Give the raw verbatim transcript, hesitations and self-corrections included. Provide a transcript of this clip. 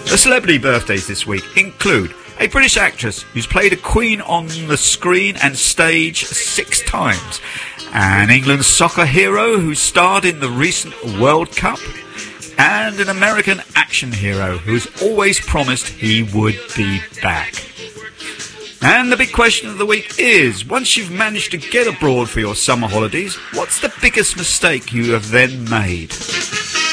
The celebrity birthdays this week include a British actress who's played a queen on the screen and stage six times, an England soccer hero who starred in the recent World Cup, and an American action hero who's always promised he would be back. And the big question of the week is, once you've managed to get abroad for your summer holidays, what's the biggest mistake you have then made?